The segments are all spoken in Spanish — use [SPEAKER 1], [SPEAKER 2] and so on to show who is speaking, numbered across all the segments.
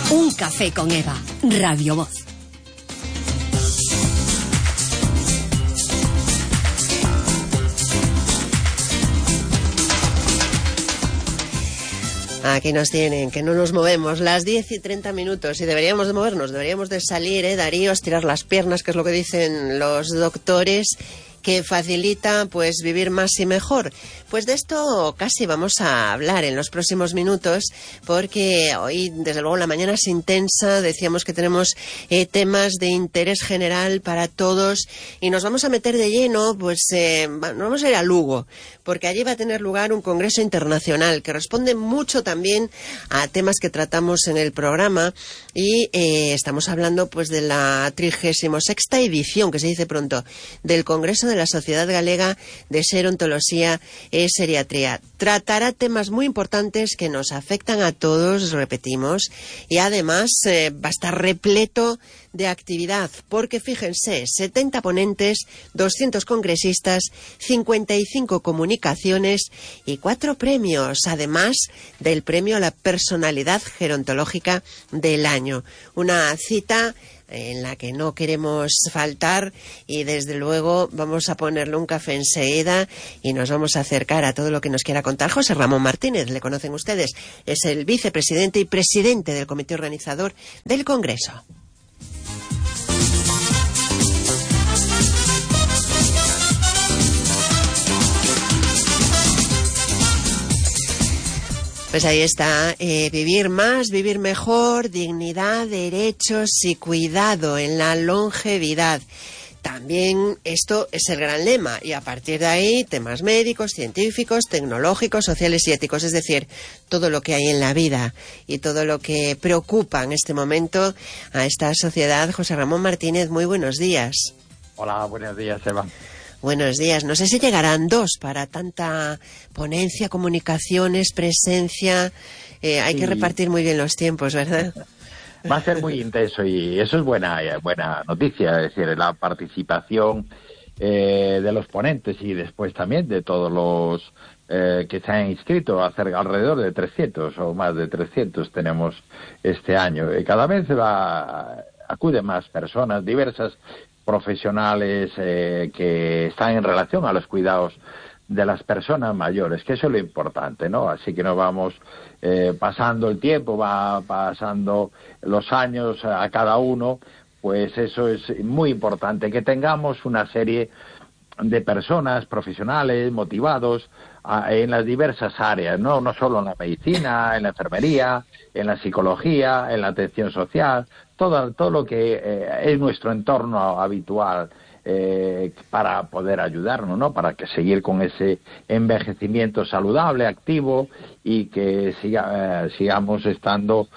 [SPEAKER 1] Un café con Eva, Radio Voz.
[SPEAKER 2] Aquí nos tienen, que no nos movemos, las 10:30, y deberíamos de movernos, deberíamos de salir, Darío, estirar las piernas, que es lo que dicen los doctores, que facilita pues vivir más y mejor. Pues de esto casi vamos a hablar en los próximos minutos, porque hoy desde luego la mañana es intensa, decíamos que tenemos temas de interés general para todos y nos vamos a meter de lleno, pues vamos a ir a Lugo, porque allí va a tener lugar un congreso internacional que responde mucho también a temas que tratamos en el programa y estamos hablando pues de la 36ª edición, que se dice pronto, del Congreso de la Sociedad Galega de Xerontoloxía e Xeriatría. Tratará temas muy importantes que nos afectan a todos, repetimos, y además va a estar repleto de actividad, porque fíjense, 70 ponentes, 200 congresistas, 55 comunicaciones y 4 premios, además del premio a la personalidad gerontológica del año. Una cita en la que no queremos faltar y desde luego vamos a ponerle un café enseguida y nos vamos a acercar a todo lo que nos quiera contar José Ramón Martínez. Le conocen ustedes, es el vicepresidente y presidente del comité organizador del Congreso. Pues ahí está, vivir más, vivir mejor, dignidad, derechos y cuidado en la longevidad. También esto es el gran lema y a partir de ahí temas médicos, científicos, tecnológicos, sociales y éticos, es decir, todo lo que hay en la vida y todo lo que preocupa en este momento a esta sociedad. José Ramón Martínez, muy buenos días.
[SPEAKER 3] Hola, buenos días, Eva.
[SPEAKER 2] Buenos días. No sé si llegarán 2 para tanta ponencia, comunicaciones, presencia. Hay que repartir muy bien los tiempos, ¿verdad?
[SPEAKER 3] Va a ser muy intenso y eso es buena noticia. Es decir, la participación de los ponentes y después también de todos los que se han inscrito, alrededor de 300 o más de 300 tenemos este año. Cada vez acuden más personas diversas, profesionales que están en relación a los cuidados de las personas mayores, que eso es lo importante, ¿no? Así que nos vamos pasando el tiempo, va pasando los años a cada uno, pues eso es muy importante, que tengamos una serie de personas profesionales motivados en las diversas áreas, no solo en la medicina, en la enfermería, en la psicología, en la atención social, todo lo que es nuestro entorno habitual para poder ayudarnos, ¿no? Para que seguir con ese envejecimiento saludable, activo y que sigamos estando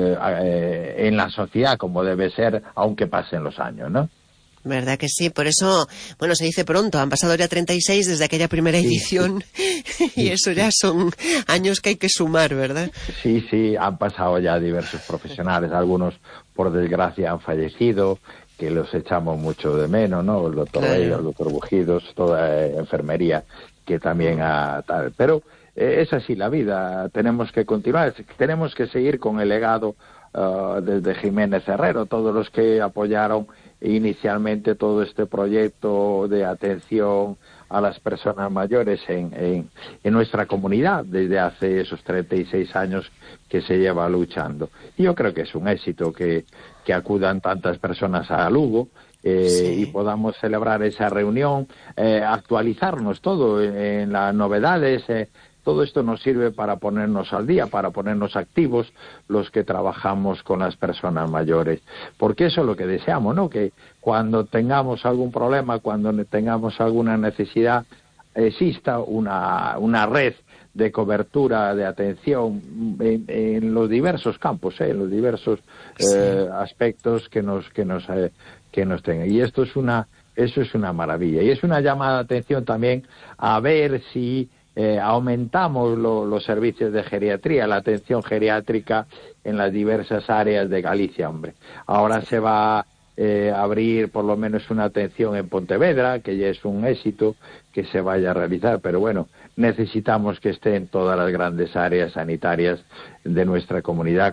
[SPEAKER 3] en la sociedad como debe ser, aunque pasen los años, ¿no?
[SPEAKER 2] ¿Verdad que sí? Por eso, bueno, se dice pronto, han pasado ya 36 desde aquella primera edición y eso ya son años que hay que sumar, ¿verdad?
[SPEAKER 3] Sí, han pasado ya diversos profesionales, algunos por desgracia han fallecido, que los echamos mucho de menos, ¿no? El doctor Rey, el doctor Bujidos, toda enfermería que también tal. Pero es así la vida, tenemos que continuar, tenemos que seguir con el legado desde Jiménez Herrero, todos los que apoyaron inicialmente todo este proyecto de atención a las personas mayores en nuestra comunidad desde hace esos 36 años que se lleva luchando. Y yo creo que es un éxito que acudan tantas personas a Lugo y podamos celebrar esa reunión, actualizarnos todo en las novedades. Todo esto nos sirve para ponernos al día, para ponernos activos los que trabajamos con las personas mayores. Porque eso es lo que deseamos, ¿no? Que cuando tengamos algún problema, cuando tengamos alguna necesidad, exista una red de cobertura, de atención en los diversos campos, en los diversos aspectos que nos tengan. Y eso es una maravilla. Y es una llamada de atención también a ver si aumentamos los servicios de geriatría, la atención geriátrica en las diversas áreas de Galicia, hombre. Ahora se va a abrir por lo menos una atención en Pontevedra, que ya es un éxito que se vaya a realizar, pero bueno, necesitamos que esté en todas las grandes áreas sanitarias de nuestra comunidad, como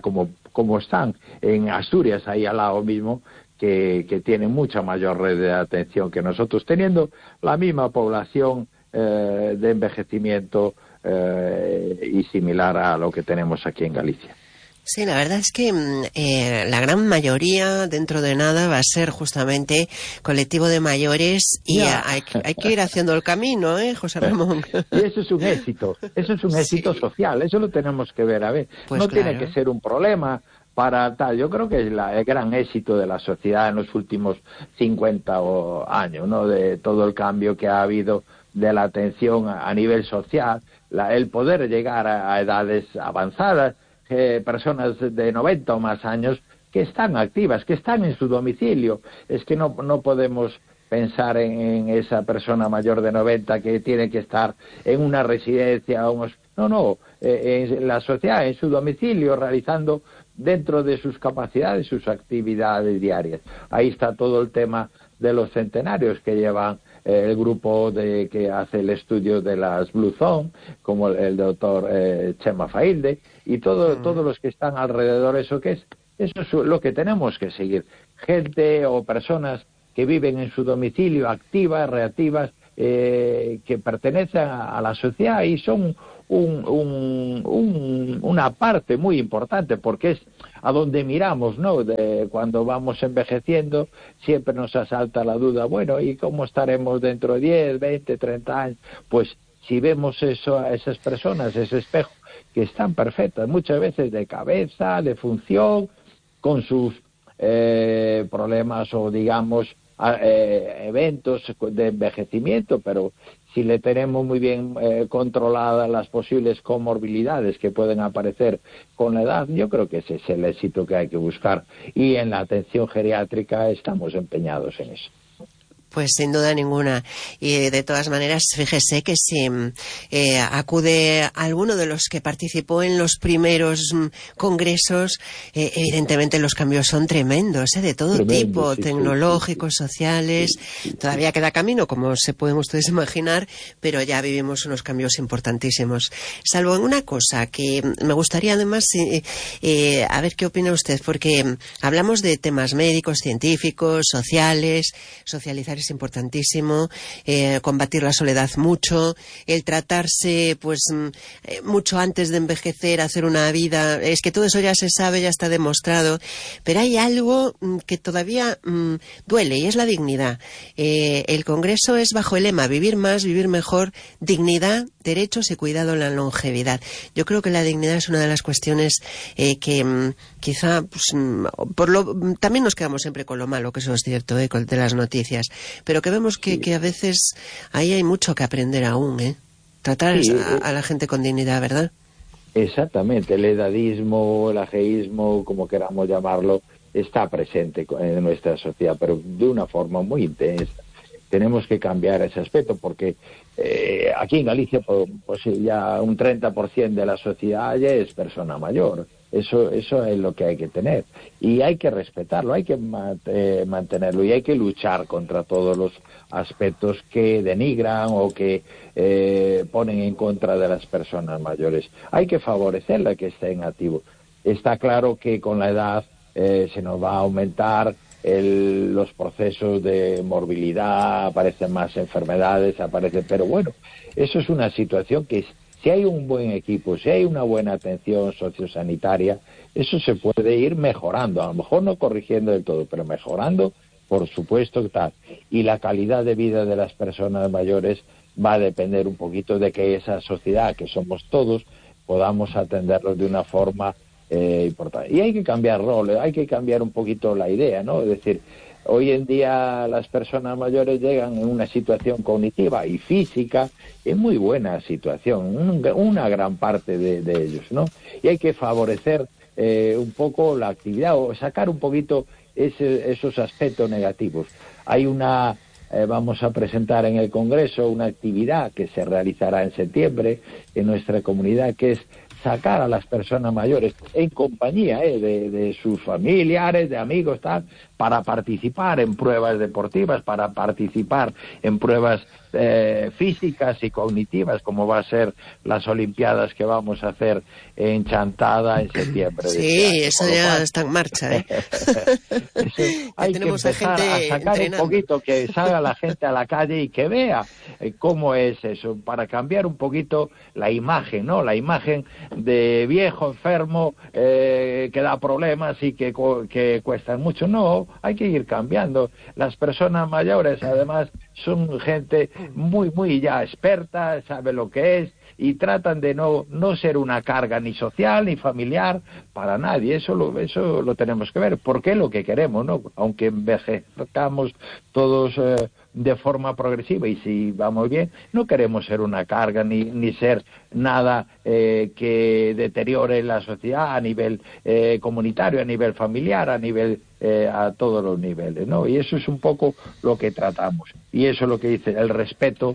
[SPEAKER 3] como están en Asturias, ahí al lado mismo, que tienen mucha mayor red de atención que nosotros, teniendo la misma población de envejecimiento y similar a lo que tenemos aquí en Galicia.
[SPEAKER 2] Sí, la verdad es que la gran mayoría dentro de nada va a ser justamente colectivo de mayores y hay que ir haciendo el camino, José Ramón.
[SPEAKER 3] Y eso es un éxito, éxito social, eso lo tenemos que ver, a ver,
[SPEAKER 2] pues
[SPEAKER 3] no
[SPEAKER 2] claro.
[SPEAKER 3] Tiene que ser un problema para tal. Yo creo que es el gran éxito de la sociedad en los últimos 50 años, ¿no? De todo el cambio que ha habido de la atención a nivel social, el poder llegar a edades avanzadas, personas de 90 o más años que están activas, que están en su domicilio. Es que no podemos pensar en esa persona mayor de 90 que tiene que estar en una residencia o en la sociedad, en su domicilio, realizando dentro de sus capacidades, sus actividades diarias. Ahí está todo el tema de los centenarios que llevan el grupo que hace el estudio de las Blue Zone, como el doctor Chema Failde, y todos los que están alrededor. Eso es lo que tenemos que seguir. Gente o personas que viven en su domicilio, activas, reactivas, que pertenecen a la sociedad y son una parte muy importante, porque es a donde miramos, ¿no? Cuando vamos envejeciendo, siempre nos asalta la duda, bueno, ¿y cómo estaremos dentro de 10, 20, 30 años? Pues si vemos eso a esas personas, ese espejo, que están perfectas, muchas veces de cabeza, de función, con sus problemas o, digamos, eventos de envejecimiento, pero si le tenemos muy bien controladas las posibles comorbilidades que pueden aparecer con la edad, yo creo que ese es el éxito que hay que buscar, y en la atención geriátrica estamos empeñados en eso.
[SPEAKER 2] Pues sin duda ninguna. Y de todas maneras, fíjese que si acude alguno de los que participó en los primeros congresos, evidentemente los cambios son tremendos, de todo tipo, sí, tecnológicos, sociales. Sí. Todavía queda camino, como se pueden ustedes imaginar, pero ya vivimos unos cambios importantísimos. Salvo en una cosa que me gustaría además, a ver qué opina usted, porque hablamos de temas médicos, científicos, sociales, socializar es importantísimo, combatir la soledad mucho, el tratarse pues mucho antes de envejecer, hacer una vida, es que todo eso ya se sabe, ya está demostrado, pero hay algo que todavía duele, y es la dignidad. El Congreso es bajo el lema vivir más, vivir mejor, dignidad, derechos y cuidado en la longevidad. Yo creo que la dignidad es una de las cuestiones que quizá pues, también nos quedamos siempre con lo malo, que eso es cierto, de las noticias, pero que vemos que a veces ahí hay mucho que aprender aún, tratar a la gente con dignidad, ¿verdad?
[SPEAKER 3] Exactamente, el edadismo, el ageísmo, como queramos llamarlo, está presente en nuestra sociedad, pero de una forma muy intensa. Tenemos que cambiar ese aspecto, porque aquí en Galicia pues ya un 30% de la sociedad ya es persona mayor. Eso es lo que hay que tener, y hay que respetarlo, hay que mantenerlo, y hay que luchar contra todos los aspectos que denigran o que ponen en contra de las personas mayores. Hay que favorecerla, que estén activos. Está claro que con la edad se nos va a aumentar los procesos de morbilidad, aparecen más enfermedades, pero bueno, eso es una situación que si hay un buen equipo, si hay una buena atención sociosanitaria, eso se puede ir mejorando, a lo mejor no corrigiendo del todo, pero mejorando, por supuesto, tal. Y la calidad de vida de las personas mayores va a depender un poquito de que esa sociedad, que somos todos, podamos atenderlos de una forma importante. Y hay que cambiar roles, hay que cambiar un poquito la idea, ¿no? Es decir, hoy en día las personas mayores llegan en una situación cognitiva y física en muy buena situación, una gran parte de ellos, ¿no? Y hay que favorecer un poco la actividad o sacar un poquito esos aspectos negativos. Hay vamos a presentar en el Congreso una actividad que se realizará en septiembre en nuestra comunidad, que es sacar a las personas mayores en compañía de sus familiares, de amigos, tal, para participar en pruebas deportivas, para participar en pruebas físicas y cognitivas, como va a ser las Olimpiadas que vamos a hacer en Chantada en septiembre.
[SPEAKER 2] Sí, eso ya está en marcha, ¿eh?
[SPEAKER 3] Hay que empezar a sacar entrenando. Un poquito, que salga la gente a la calle y que vea cómo es eso, para cambiar un poquito la imagen, ¿no? La imagen de viejo, enfermo, que da problemas y que cuestan mucho. No, hay que ir cambiando. Las personas mayores, además, son gente muy ya experta, sabe lo que es, y tratan de no ser una carga ni social ni familiar para nadie. Eso lo tenemos que ver, porque es lo que queremos, ¿no? Aunque envejezcamos todos de forma progresiva, y si vamos bien, no queremos ser una carga ni ser nada que deteriore la sociedad a nivel comunitario, a nivel familiar, a nivel a todos los niveles, ¿no? Y eso es un poco lo que tratamos, y eso es lo que dice el respeto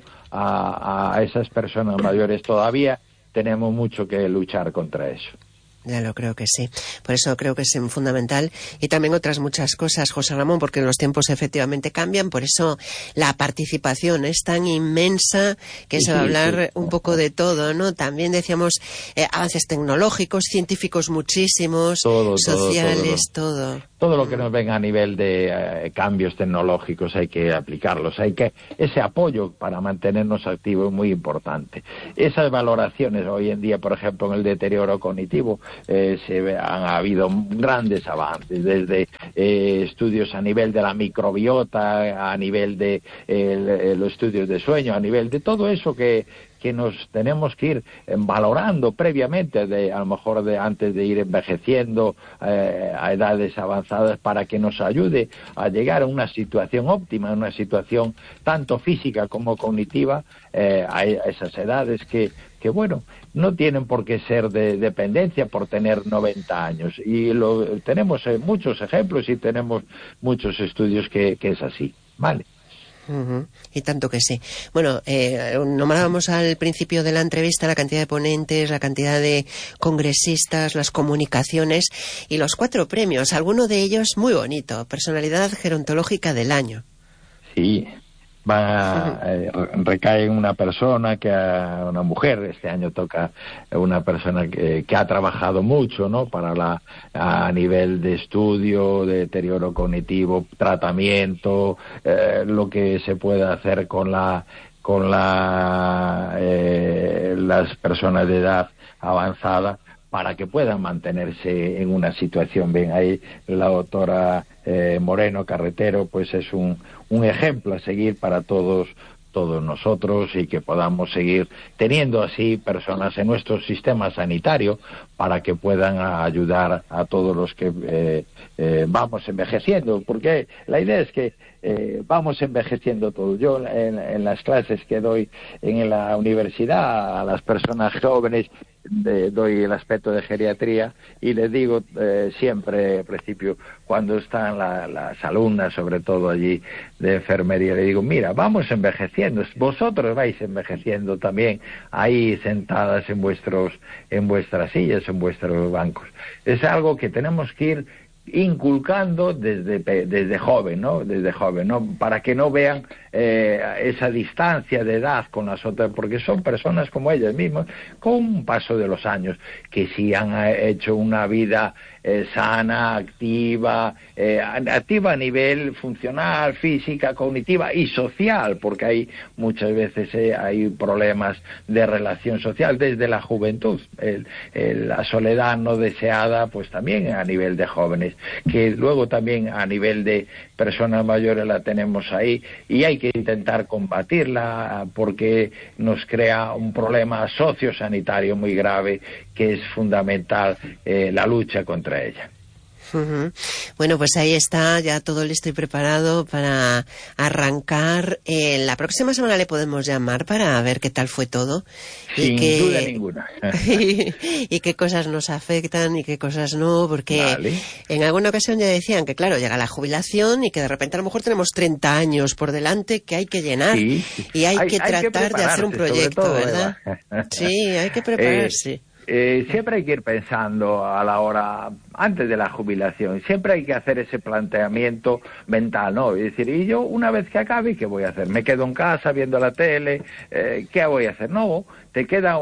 [SPEAKER 3] a esas personas mayores. Todavía tenemos mucho que luchar contra eso.
[SPEAKER 2] Ya lo creo que sí. Por eso creo que es fundamental. Y también otras muchas cosas, José Ramón, porque los tiempos efectivamente cambian. Por eso la participación es tan inmensa que se va a hablar un poco de todo, ¿no? También decíamos avances tecnológicos, científicos muchísimos, sociales, todo.
[SPEAKER 3] Todo lo que nos venga a nivel de cambios tecnológicos hay que aplicarlos. Ese apoyo para mantenernos activos es muy importante. Esas valoraciones hoy en día, por ejemplo, en el deterioro cognitivo, han habido grandes avances, desde estudios a nivel de la microbiota, a nivel de los estudios de sueño, a nivel de todo eso que nos tenemos que ir valorando previamente, a lo mejor antes de ir envejeciendo a edades avanzadas, para que nos ayude a llegar a una situación óptima, una situación tanto física como cognitiva a esas edades que bueno, no tienen por qué ser de dependencia por tener 90 años. Y tenemos muchos ejemplos y tenemos muchos estudios que es así, ¿vale?
[SPEAKER 2] Y tanto que sí. Bueno, nombrábamos al principio de la entrevista la cantidad de ponentes, la cantidad de congresistas, las comunicaciones y los 4 premios, alguno de ellos muy bonito, Personalidad Gerontológica del Año.
[SPEAKER 3] Sí, recae en una persona, una mujer. Este año toca una persona que ha trabajado mucho, ¿no? A nivel de estudio, de deterioro cognitivo, tratamiento, lo que se puede hacer con las personas de edad avanzada, para que puedan mantenerse en una situación bien. Ahí la doctora Moreno Carretero pues es un ejemplo a seguir para todos nosotros, y que podamos seguir teniendo así personas en nuestro sistema sanitario para que puedan ayudar a todos los que vamos envejeciendo, porque la idea es que vamos envejeciendo todos. Yo en las clases que doy en la universidad a las personas jóvenes, doy el aspecto de geriatría, y les digo siempre, al principio, cuando están las alumnas, sobre todo allí de enfermería, le digo, mira, vamos envejeciendo, vosotros vais envejeciendo también ahí sentadas en vuestras sillas, en vuestros bancos. Es algo que tenemos que ir inculcando desde joven, ¿no? Desde joven, ¿no? Para que no vean esa distancia de edad con las otras, porque son personas como ellas mismas, con un paso de los años, que sí han hecho una vida sana, activa a nivel funcional, física, cognitiva y social, porque hay muchas veces hay problemas de relación social desde la juventud, la soledad no deseada, pues también a nivel de jóvenes, que luego también a nivel de personas mayores la tenemos ahí, y hay que intentar combatirla, porque nos crea un problema sociosanitario muy grave, que es fundamental la lucha contra ella.
[SPEAKER 2] Bueno, pues ahí está, ya todo listo y preparado para arrancar. La próxima semana le podemos llamar para ver qué tal fue todo.
[SPEAKER 3] Sin duda ninguna.
[SPEAKER 2] Y qué cosas nos afectan y qué cosas no, porque en alguna ocasión ya decían que, claro, llega la jubilación y que de repente a lo mejor tenemos 30 años por delante que hay que llenar, y hay que tratar de hacer un proyecto, todo, ¿verdad? Sí, hay que prepararse.
[SPEAKER 3] siempre hay que ir pensando a la hora, antes de la jubilación, siempre hay que hacer ese planteamiento mental, ¿no? Y decir, ¿y yo una vez que acabe, qué voy a hacer? ¿Me quedo en casa viendo la tele? ¿Qué voy a hacer? No, te queda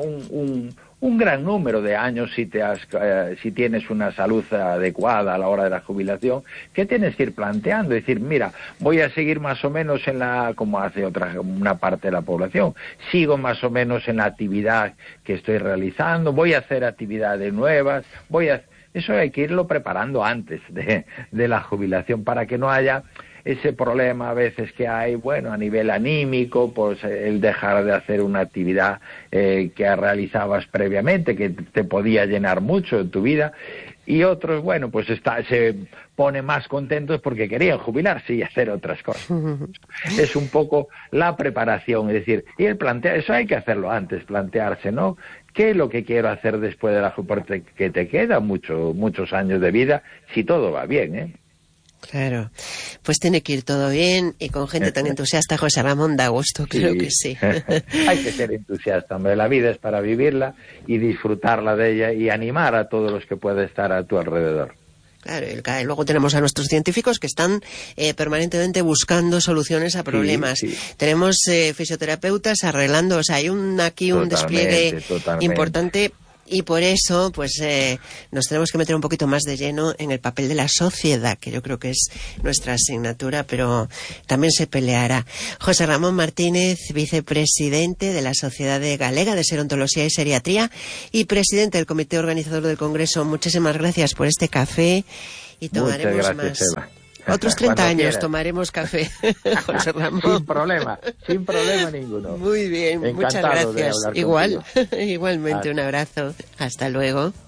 [SPEAKER 3] un gran número de años si tienes una salud adecuada a la hora de la jubilación, que tienes que ir planteando, decir, mira, voy a seguir más o menos como hace una parte de la población, sigo más o menos en la actividad que estoy realizando, voy a hacer actividades nuevas, eso hay que irlo preparando antes de la jubilación para que no haya ese problema a veces que hay, bueno, a nivel anímico, pues el dejar de hacer una actividad que realizabas previamente, que te podía llenar mucho en tu vida, y otros, bueno, pues se pone más contentos porque querían jubilarse y hacer otras cosas. Es un poco la preparación, es decir, y eso hay que hacerlo antes, plantearse, ¿no? ¿Qué es lo que quiero hacer después de la jubilación? Que te quedan muchos años de vida, si todo va bien, ¿eh?
[SPEAKER 2] Claro, pues tiene que ir todo bien y con gente tan entusiasta. José Ramón, da gusto, creo que sí.
[SPEAKER 3] Hay que ser entusiasta, hombre, la vida es para vivirla y disfrutarla de ella y animar a todos los que pueden estar a tu alrededor.
[SPEAKER 2] Claro, y luego tenemos a nuestros científicos que están permanentemente buscando soluciones a problemas. Sí. Tenemos fisioterapeutas arreglando, o sea, hay aquí un despliegue importante. Y por eso, pues, nos tenemos que meter un poquito más de lleno en el papel de la sociedad, que yo creo que es nuestra asignatura, pero también se peleará. José Ramón Martínez, vicepresidente de la Sociedad Galega de Serontología y Seriatría y presidente del comité organizador del Congreso. Muchísimas gracias por este café y tomaremos
[SPEAKER 3] Muchas gracias,
[SPEAKER 2] más.
[SPEAKER 3] Eva.
[SPEAKER 2] Otros 30 años quieras. Tomaremos café, José Ramón.
[SPEAKER 3] Sin problema ninguno.
[SPEAKER 2] Muy bien,
[SPEAKER 3] Encantado,
[SPEAKER 2] muchas gracias.
[SPEAKER 3] Igualmente
[SPEAKER 2] un abrazo. Hasta luego.